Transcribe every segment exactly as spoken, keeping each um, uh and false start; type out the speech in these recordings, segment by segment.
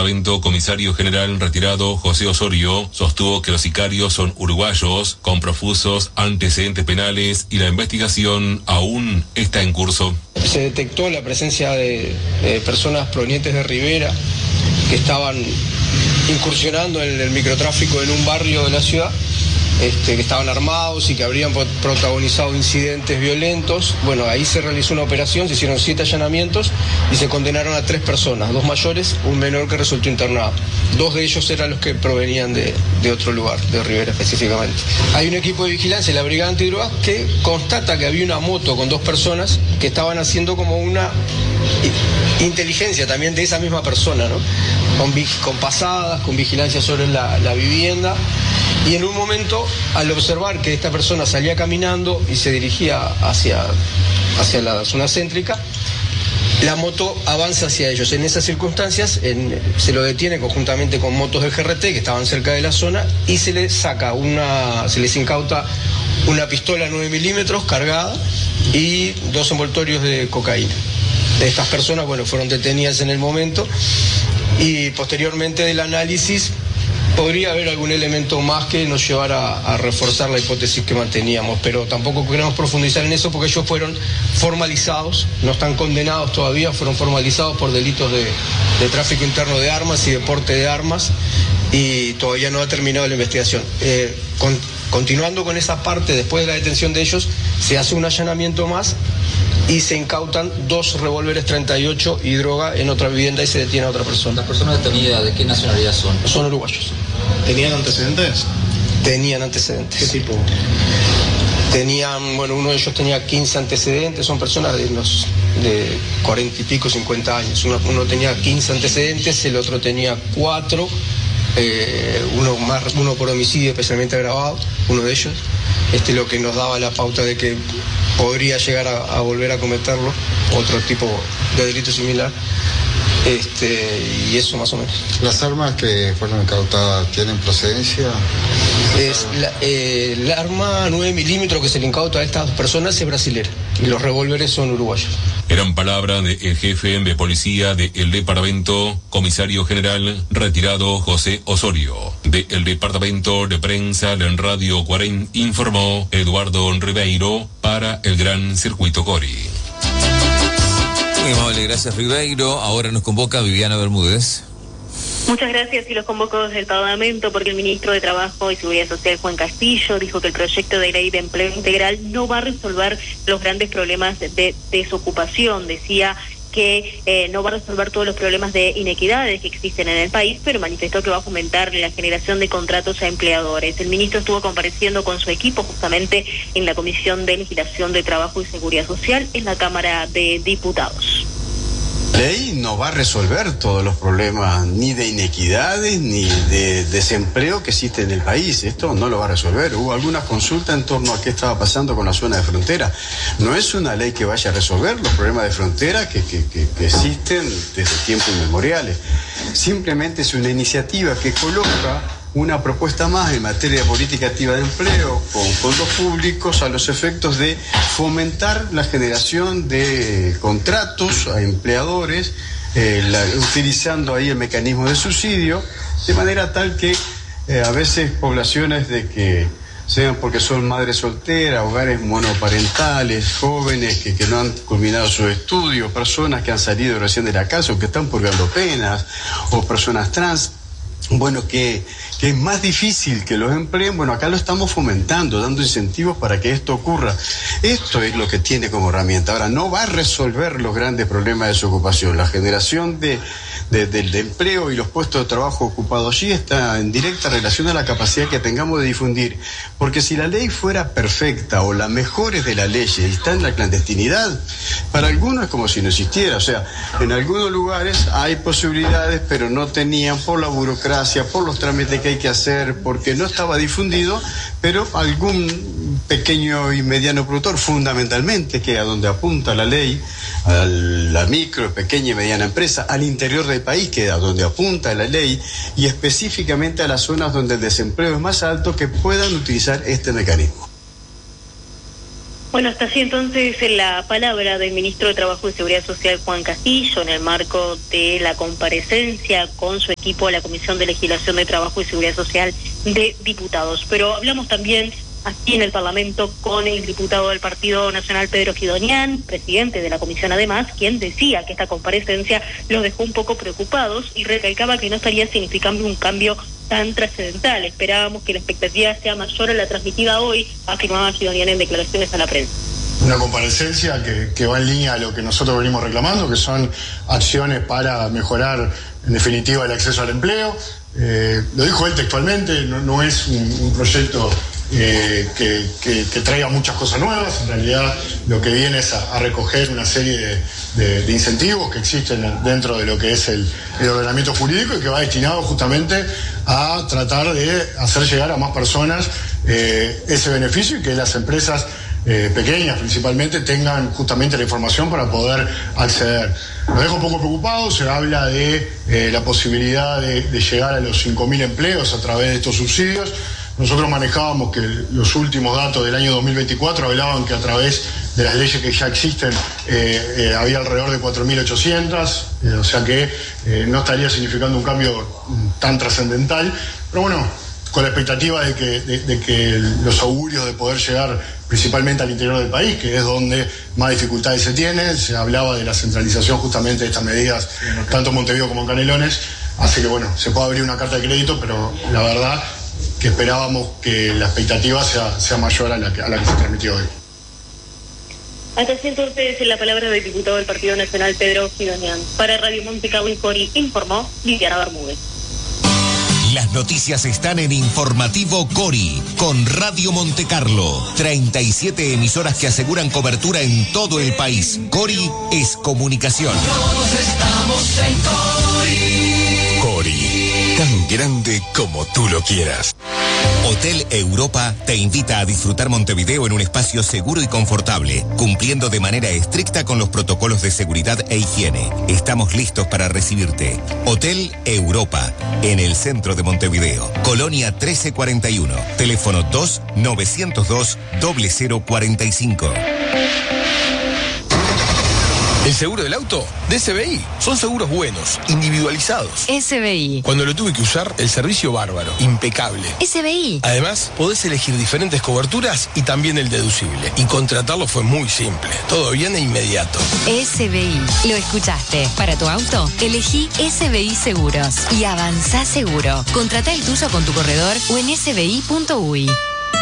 departamento, comisario general retirado José Osorio sostuvo que los sicarios son uruguayos con profusos antecedentes penales y la investigación aún está en curso. Se detectó la presencia de, de personas provenientes de Rivera que estaban incursionando en el microtráfico en un barrio de la ciudad. Este, que estaban armados y que habrían protagonizado incidentes violentos. Bueno, ahí se realizó una operación, se hicieron siete allanamientos y se condenaron a tres personas, dos mayores, un menor que resultó internado. Dos de ellos eran los que provenían de, de otro lugar, de Rivera específicamente. Hay un equipo de vigilancia, la Brigada Antidrogas, que constata que había una moto con dos personas que estaban haciendo como una inteligencia también de esa misma persona, ¿no? Con, con pasadas, con vigilancia sobre la, la vivienda. Y en un momento, al observar que esta persona salía caminando y se dirigía hacia, hacia la zona céntrica, la moto avanza hacia ellos. En esas circunstancias en, se lo detiene conjuntamente con motos del G R T que estaban cerca de la zona y se les saca una, se les incauta una pistola nueve milímetros cargada y dos envoltorios de cocaína. De estas personas, bueno, fueron detenidas en el momento y posteriormente del análisis podría haber algún elemento más que nos llevara a, a reforzar la hipótesis que manteníamos, pero tampoco queremos profundizar en eso porque ellos fueron formalizados, no están condenados todavía, fueron formalizados por delitos de, de tráfico interno de armas y de porte de armas y todavía no ha terminado la investigación. Eh, con, continuando con esa parte, después de la detención de ellos, se hace un allanamiento más y se incautan dos revólveres treinta y ocho y droga en otra vivienda y se detiene a otra persona. ¿Las personas detenidas de qué nacionalidad son? Son uruguayos. ¿Tenían antecedentes? Tenían antecedentes. ¿Qué tipo? Tenían, bueno, uno de ellos tenía quince antecedentes, son personas de los de cuarenta y pico, cincuenta años. Uno, uno tenía quince antecedentes, el otro tenía cuatro, eh, uno, más, uno por homicidio especialmente agravado, uno de ellos, este, lo que nos daba la pauta de que podría llegar a, a volver a cometerlo, otro tipo de delito similar. Este, y eso más o menos. ¿Las armas que fueron incautadas tienen procedencia? Es la, eh, el arma nueve milímetros que se le incauta a estas personas es brasilera y los revólveres son uruguayos. Eran palabras del jefe de policía del departamento, comisario general retirado José Osorio. Del departamento de prensa en Radio Cuarén informó Eduardo Ribeiro para el Gran Circuito Cori. Muy amable, gracias Ribeiro. Ahora nos convoca Viviana Bermúdez. Muchas gracias y los convoco desde el Parlamento porque el ministro de Trabajo y Seguridad Social, Juan Castillo, dijo que el proyecto de ley de empleo integral no va a resolver los grandes problemas de desocupación. Decía que eh, no va a resolver todos los problemas de inequidades que existen en el país, pero manifestó que va a fomentar la generación de contratos a empleadores. El ministro estuvo compareciendo con su equipo justamente en la Comisión de Legislación de Trabajo y Seguridad Social en la Cámara de Diputados. La ley no va a resolver todos los problemas ni de inequidades ni de desempleo que existe en el país. Esto no lo va a resolver. Hubo algunas consultas en torno a qué estaba pasando con la zona de frontera. No es una ley que vaya a resolver los problemas de frontera que, que, que, que existen desde tiempos inmemoriales. Simplemente es una iniciativa que coloca una propuesta más en materia de política activa de empleo con fondos públicos a los efectos de fomentar la generación de contratos a empleadores, eh, la, utilizando ahí el mecanismo de subsidio, de manera tal que eh, a veces poblaciones de que sean porque son madres solteras, hogares monoparentales, jóvenes que, que no han culminado sus estudios, personas que han salido recién de la cárcel o que están purgando penas, o personas trans, bueno, que, que es más difícil que los empleen. Bueno, acá lo estamos fomentando, dando incentivos para que esto ocurra. Esto es lo que tiene como herramienta. Ahora, no va a resolver los grandes problemas de desocupación. La generación de, de, de, de empleo y los puestos de trabajo ocupados allí está en directa relación a la capacidad que tengamos de difundir. Porque si la ley fuera perfecta o la mejores de la ley y está en la clandestinidad, para algunos es como si no existiera. O sea, en algunos lugares hay posibilidades, pero no tenían por la burocracia, por los trámites que hay que hacer, porque no estaba difundido, pero algún pequeño y mediano productor, fundamentalmente, que a donde apunta la ley, a la micro, pequeña y mediana empresa, al interior del país, que a donde apunta la ley, y específicamente a las zonas donde el desempleo es más alto, que puedan utilizar este mecanismo. Bueno, hasta así entonces la palabra del ministro de Trabajo y Seguridad Social, Juan Castillo, en el marco de la comparecencia con su equipo a la Comisión de Legislación de Trabajo y Seguridad Social de Diputados. Pero hablamos también aquí en el Parlamento con el diputado del Partido Nacional, Pedro Guidonian, presidente de la comisión además, quien decía que esta comparecencia los dejó un poco preocupados y recalcaba que no estaría significando un cambio tan trascendental. Esperábamos que la expectativa sea mayor a la transmitida hoy, afirmaba Guidonian en declaraciones a la prensa. Una comparecencia que, que va en línea a lo que nosotros venimos reclamando, que son acciones para mejorar, en definitiva, el acceso al empleo. Eh, lo dijo él textualmente, no, no es un, un proyecto eh, que, que, que traiga muchas cosas nuevas. En realidad lo que viene es a, a recoger una serie de, de, de incentivos que existen dentro de lo que es el, el ordenamiento jurídico y que va destinado justamente a tratar de hacer llegar a más personas eh, ese beneficio y que las empresas Eh, pequeñas principalmente tengan justamente la información para poder acceder. Nos deja un poco preocupados, se habla de eh, la posibilidad de, de llegar a los cinco mil empleos a través de estos subsidios. Nosotros manejábamos que los últimos datos del año dos mil veinticuatro hablaban que a través de las leyes que ya existen eh, eh, había alrededor de cuatro mil ochocientos, eh, o sea que eh, no estaría significando un cambio tan trascendental, pero bueno, con la expectativa de que, de, de que los augurios de poder llegar principalmente al interior del país, que es donde más dificultades se tienen. Se hablaba de la centralización justamente de estas medidas, tanto en Montevideo como en Canelones, así que bueno, se puede abrir una carta de crédito, pero la verdad que esperábamos que la expectativa sea, sea mayor a la, que, a la que se transmitió hoy. Hasta así entonces la palabra del diputado del Partido Nacional, Pedro Guidonian. Para Radio Monte Carlo y Cori informó Viviana Bermúdez. Las noticias están en Informativo Cori, con Radio Monte Carlo. treinta y siete emisoras que aseguran cobertura en todo el país. Cori es comunicación. Todos estamos en Cori. Cori, tan grande como tú lo quieras. Hotel Europa te invita a disfrutar Montevideo en un espacio seguro y confortable, cumpliendo de manera estricta con los protocolos de seguridad e higiene. Estamos listos para recibirte. Hotel Europa, en el centro de Montevideo, Colonia trece cuarenta y uno, teléfono dos nueve cero dos cero cero cuatro cinco. ¿El seguro del auto? De S B I. Son seguros buenos, individualizados. S B I. Cuando lo tuve que usar, el servicio bárbaro, impecable. S B I. Además, podés elegir diferentes coberturas y también el deducible. Y contratarlo fue muy simple. Todo bien e inmediato. S B I. Lo escuchaste. Para tu auto, elegí S B I Seguros. Y avanzá seguro. Contratá el tuyo con tu corredor o en s b i punto u y.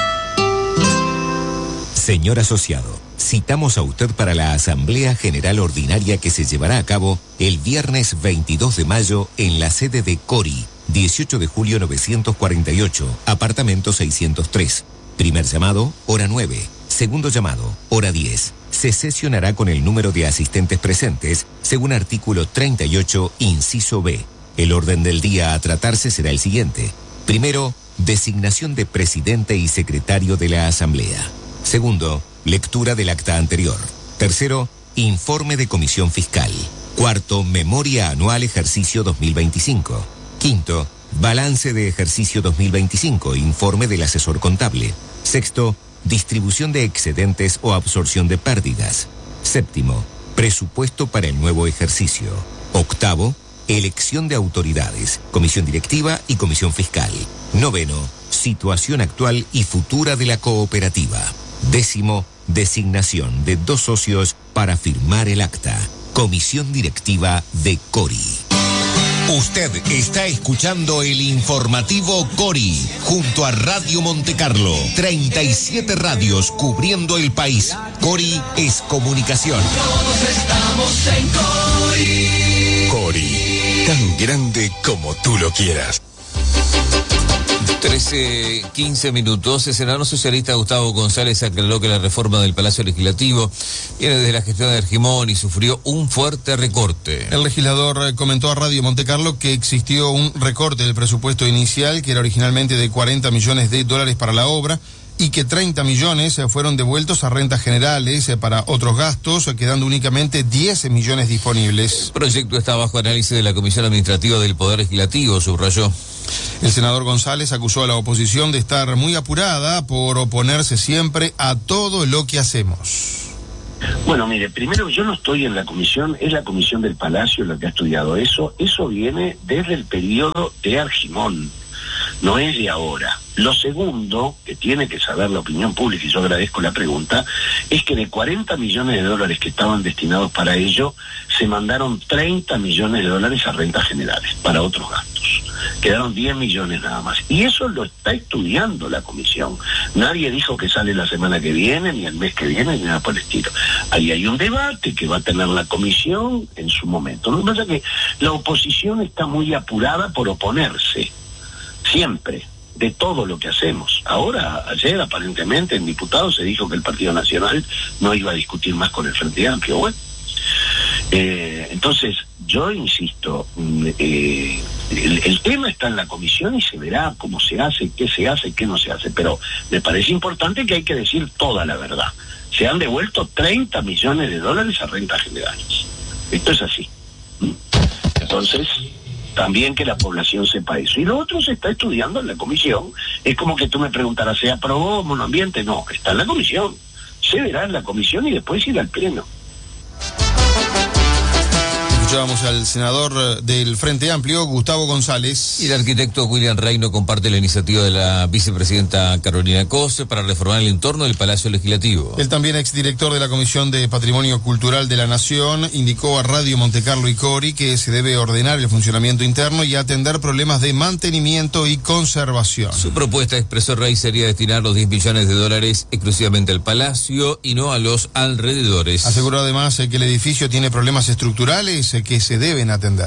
Señor asociado, citamos a usted para la Asamblea General Ordinaria que se llevará a cabo el viernes veintidós de mayo en la sede de Cori, dieciocho de julio novecientos cuarenta y ocho, apartamento seiscientos tres. Primer llamado, hora nueve. Segundo llamado, hora diez. Se sesionará con el número de asistentes presentes, según artículo treinta y ocho, inciso B. El orden del día a tratarse será el siguiente. Primero, designación de presidente y secretario de la Asamblea. Segundo, lectura del acta anterior. Tercero, informe de comisión fiscal. Cuarto, memoria anual ejercicio dos mil veinticinco. Quinto, balance de ejercicio dos mil veinticinco, informe del asesor contable. Sexto, distribución de excedentes o absorción de pérdidas. Séptimo, presupuesto para el nuevo ejercicio. Octavo, elección de autoridades, comisión directiva y comisión fiscal. Noveno, situación actual y futura de la cooperativa. Décimo, designación de dos socios para firmar el acta. Comisión directiva de Cori. Usted está escuchando el informativo Cori, junto a Radio Monte Carlo. treinta y siete radios cubriendo el país. Cori es comunicación. Todos estamos en Cori. Cori, tan grande como tú lo quieras. trece, quince minutos. El senador socialista Gustavo González aclaró que la reforma del Palacio Legislativo viene desde la gestión de Argimón y sufrió un fuerte recorte. El legislador comentó a Radio Monte Carlo que existió un recorte del presupuesto inicial, que era originalmente de cuarenta millones de dólares para la obra, y que treinta millones fueron devueltos a rentas generales para otros gastos, quedando únicamente diez millones disponibles. El proyecto está bajo análisis de la Comisión Administrativa del Poder Legislativo, subrayó. El senador González acusó a la oposición de estar muy apurada por oponerse siempre a todo lo que hacemos. Bueno, mire, primero yo no estoy en la comisión, es la comisión del Palacio la que ha estudiado eso, eso viene desde el periodo de Argimón, no es de ahora. Lo segundo, que tiene que saber la opinión pública, y yo agradezco la pregunta, es que de cuarenta millones de dólares que estaban destinados para ello, se mandaron treinta millones de dólares a rentas generales, para otros gastos. Quedaron diez millones nada más. Y eso lo está estudiando la comisión. Nadie dijo que sale la semana que viene, ni el mes que viene, ni nada por el estilo. Ahí hay un debate que va a tener la comisión en su momento. Lo que pasa es que la oposición está muy apurada por oponerse, siempre, de todo lo que hacemos. Ahora, ayer aparentemente en diputados se dijo que el Partido Nacional no iba a discutir más con el Frente Amplio. Bueno, eh, entonces yo insisto, eh, el, el tema está en la comisión y se verá cómo se hace, qué se hace, qué no se hace, pero me parece importante que hay que decir toda la verdad. Se han devuelto treinta millones de dólares a rentas generales. Esto es así. Entonces, también que la población sepa eso. Y lo otro se está estudiando en la comisión. Es como que tú me preguntaras, ¿se aprobó monoambiente? No, está en la comisión. Se verá en la comisión y después irá al pleno. Escuchábamos al senador del Frente Amplio, Gustavo González. Y el arquitecto William Rey no comparte la iniciativa de la vicepresidenta Carolina Cose para reformar el entorno del Palacio Legislativo. El también exdirector de la Comisión de Patrimonio Cultural de la Nación indicó a Radio Montecarlo y Cori que se debe ordenar el funcionamiento interno y atender problemas de mantenimiento y conservación. Su propuesta, expresó Rey, sería destinar los diez millones de dólares exclusivamente al Palacio y no a los alrededores. Aseguró además que el edificio tiene problemas estructurales que se deben atender.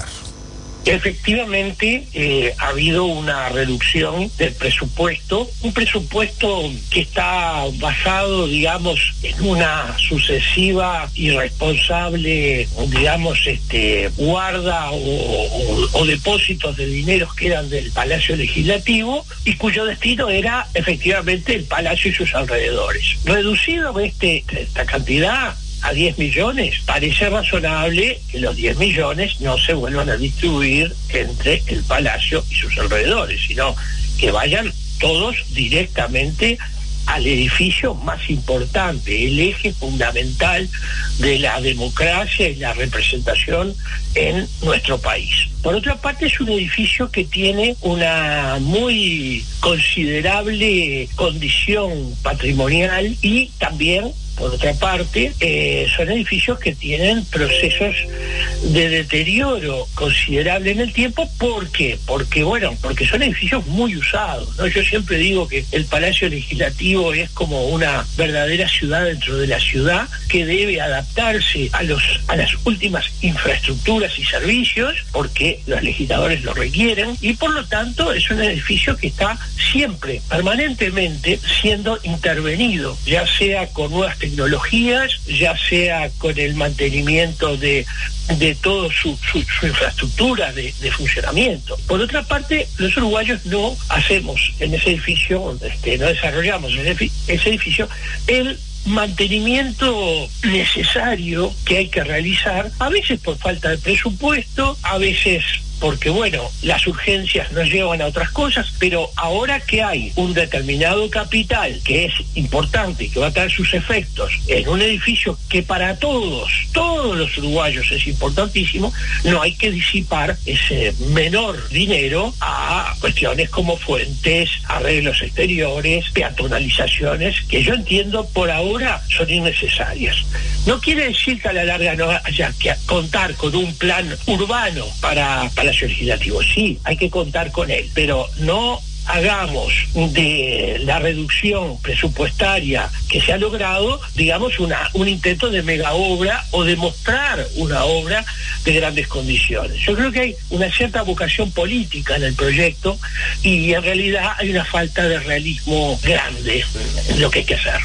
Efectivamente, eh, ha habido una reducción del presupuesto, un presupuesto que está basado, digamos, en una sucesiva irresponsable, digamos, este, guarda o, o, o depósitos de dineros que eran del Palacio Legislativo y cuyo destino era efectivamente el Palacio y sus alrededores. Reducido este, esta cantidad a diez millones, parece razonable que los diez millones no se vuelvan a distribuir entre el Palacio y sus alrededores, sino que vayan todos directamente al edificio más importante, el eje fundamental de la democracia y la representación en nuestro país. Por otra parte, es un edificio que tiene una muy considerable condición patrimonial y también, por otra parte, eh, son edificios que tienen procesos de deterioro considerable en el tiempo. ¿Por qué? Porque, bueno, porque son edificios muy usados, ¿no? Yo siempre digo que el Palacio Legislativo es como una verdadera ciudad dentro de la ciudad que debe adaptarse a los a las últimas infraestructuras y servicios porque los legisladores lo requieren y por lo tanto es un edificio que está siempre, permanentemente siendo intervenido, ya sea con nuevas tecnologías, ya sea con el mantenimiento de de toda su, su, su infraestructura de, de funcionamiento. Por otra parte, los uruguayos no hacemos en ese edificio, este, no desarrollamos en ese, ese edificio el mantenimiento necesario que hay que realizar, a veces por falta de presupuesto, a veces porque, bueno, las urgencias nos llevan a otras cosas, pero ahora que hay un determinado capital que es importante y que va a tener sus efectos en un edificio que para todos, todos los uruguayos es importantísimo, no hay que disipar ese menor dinero a cuestiones como fuentes, arreglos exteriores, peatonalizaciones, que yo entiendo por ahora son innecesarias. No quiere decir que a la larga no haya que contar con un plan urbano para Palacio Legislativo. Sí, hay que contar con él, pero no hagamos de la reducción presupuestaria que se ha logrado, digamos, una un intento de mega obra o de mostrar una obra de grandes condiciones. Yo creo que hay una cierta vocación política en el proyecto y en realidad hay una falta de realismo grande en lo que hay que hacer.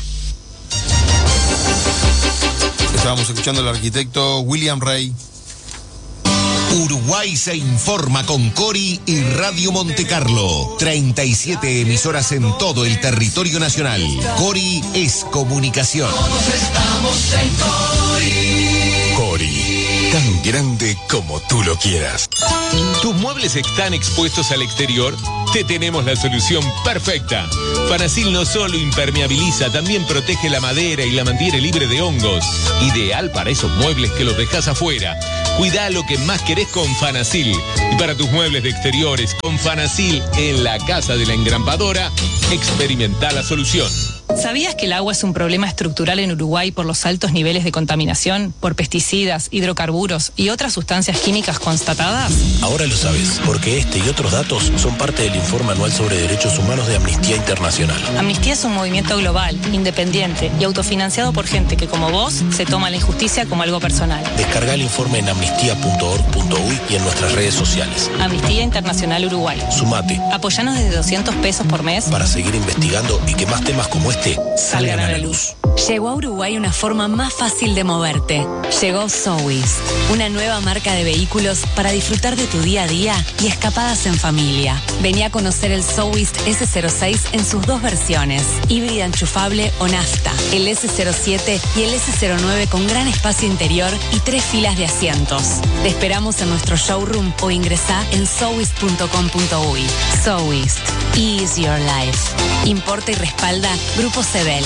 Estábamos escuchando al arquitecto William Rey. Uruguay se informa con Cori y Radio Montecarlo. treinta y siete emisoras en todo el territorio nacional. Cori es comunicación. Todos estamos en Cori. Cori, tan grande como tú lo quieras. ¿Tus muebles están expuestos al exterior? Te tenemos la solución perfecta. Fanasil no solo impermeabiliza, también protege la madera y la mantiene libre de hongos. Ideal para esos muebles que los dejas afuera. Cuida lo que más querés con Fanasil. Y para tus muebles de exteriores, con Fanasil en la Casa de la Engrampadora, experimenta la solución. ¿Sabías que el agua es un problema estructural en Uruguay por los altos niveles de contaminación, por pesticidas, hidrocarburos y otras sustancias químicas constatadas? Ahora lo sabes, porque este y otros datos son parte del informe anual sobre derechos humanos de Amnistía Internacional. Amnistía es un movimiento global, independiente y autofinanciado por gente que, como vos, se toma la injusticia como algo personal. Descarga el informe en amnistía punto org punto uy y en nuestras redes sociales. Amnistía Internacional Uruguay. Sumate. Apoyanos desde doscientos pesos por mes para seguir investigando y que más temas como este salgan a la luz. Llegó a Uruguay una forma más fácil de moverte. Llegó Sowist, una nueva marca de vehículos para disfrutar de tu día a día y escapadas en familia. Vení a conocer el Sowist ese cero seis en sus dos versiones, híbrida enchufable o nafta, el ese cero siete y el ese cero nueve con gran espacio interior y tres filas de asientos. Te esperamos en nuestro showroom o ingresá en sowist punto com punto uy. Sowist, ease your life. Importa y respalda Grupo Sebel.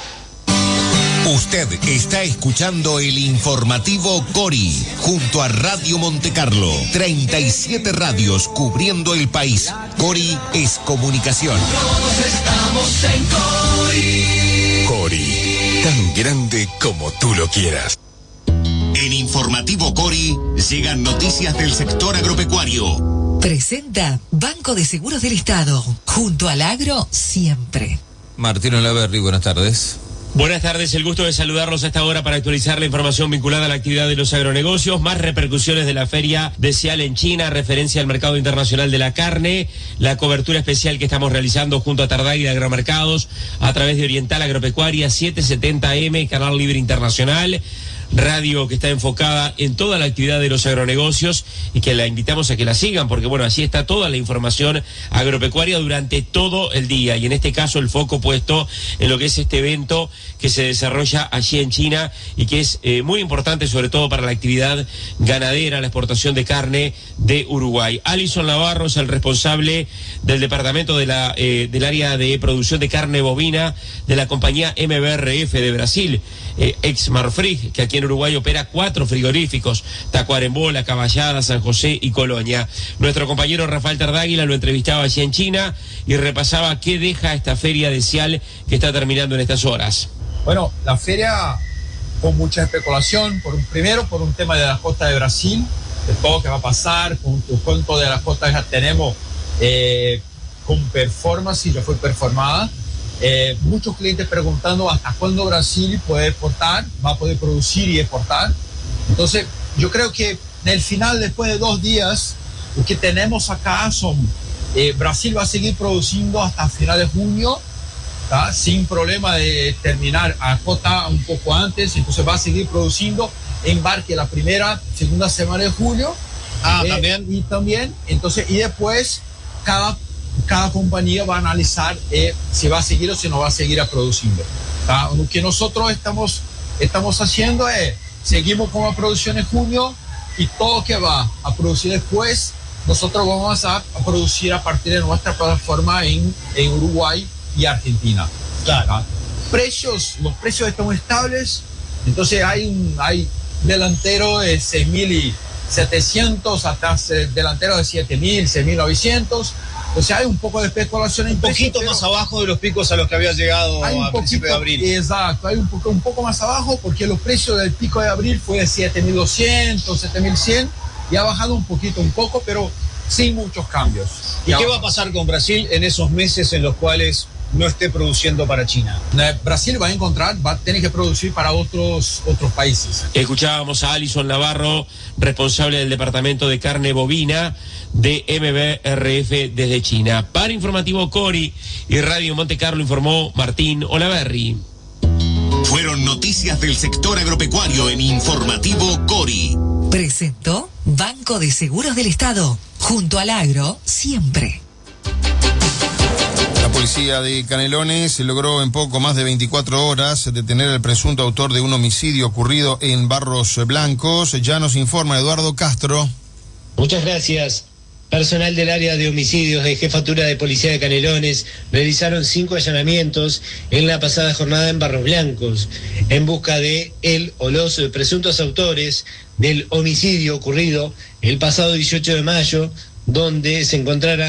Usted está escuchando el informativo Cori, junto a Radio Montecarlo. treinta y siete radios cubriendo el país. Cori es comunicación. Todos estamos en Cori. Cori, tan grande como tú lo quieras. En Informativo Cori llegan noticias del sector agropecuario. Presenta Banco de Seguros del Estado. Junto al agro, siempre. Martín Olaverri, buenas tardes. Buenas tardes, el gusto de saludarlos a esta hora para actualizar la información vinculada a la actividad de los agronegocios, más repercusiones de la feria de SIAL en China, referencia al mercado internacional de la carne, la cobertura especial que estamos realizando junto a Tarday de Agromercados a través de Oriental Agropecuaria setecientos setenta eme, Canal Libre Internacional, radio que está enfocada en toda la actividad de los agronegocios y que la invitamos a que la sigan porque bueno, así está toda la información agropecuaria durante todo el día y en este caso el foco puesto en lo que es este evento que se desarrolla allí en China y que es eh, muy importante sobre todo para la actividad ganadera, la exportación de carne de Uruguay. Alison Navarro es el responsable del departamento de la, eh, del área de producción de carne bovina de la compañía M B R F de Brasil, eh, ex Marfrig, que aquí en Uruguay opera cuatro frigoríficos, Tacuarembó, Caballada, San José y Colonia. Nuestro compañero Rafael Tardáguila lo entrevistaba allí en China y repasaba qué deja esta feria de SIAL que está terminando en estas horas. Bueno, la feria con mucha especulación, por un, primero por un tema de la costa de Brasil, de todo lo que va a pasar, con cuánto de las costas ya tenemos eh, con performance y ya fue performada. Eh, muchos clientes preguntando hasta cuándo Brasil puede exportar, va a poder producir y exportar. Entonces, yo creo que en el final, después de dos días, lo que tenemos acá son, eh, Brasil va a seguir produciendo hasta finales de junio, ¿tá? Sin problema de terminar a cota un poco antes, entonces va a seguir produciendo embarque la primera, segunda semana de julio. Ah, eh, también. Y también, entonces, y después cada cada compañía va a analizar eh, si va a seguir o si no va a seguir produciendo. ¿Tá? Lo que nosotros estamos, estamos haciendo es, seguimos con la producción en junio y todo lo que va a producir después, nosotros vamos a, a producir a partir de nuestra plataforma en, en Uruguay y Argentina. Claro. Precios, los precios están estables, entonces hay un hay delantero de seis mil setecientos hasta delantero de siete mil, seis mil novecientos. O sea, hay un poco de especulación en un poquito precio, más abajo de los picos a los que había llegado a poquito, principio de abril. Exacto, hay un poco, un poco más abajo porque los precios del pico de abril fue de siete mil doscientos, siete mil cien y ha bajado un poquito, un poco, pero sin muchos cambios. ¿Y qué va a pasar con Brasil en esos meses en los cuales no esté produciendo para China? Brasil va a encontrar, va a tener que producir para otros, otros países. Escuchábamos a Alison Navarro, responsable del departamento de carne bovina de M B R F desde China. Para Informativo Cori y Radio Montecarlo informó Martín Olaverri. Fueron noticias del sector agropecuario en Informativo Cori. Presentó Banco de Seguros del Estado. Junto al agro, siempre. La policía de Canelones logró en poco más de veinticuatro horas detener al presunto autor de un homicidio ocurrido en Barros Blancos. Ya nos informa Eduardo Castro. Muchas gracias. Personal del área de homicidios de Jefatura de Policía de Canelones realizaron cinco allanamientos en la pasada jornada en Barros Blancos en busca de él o los presuntos autores del homicidio ocurrido el pasado dieciocho de mayo, donde se encontrara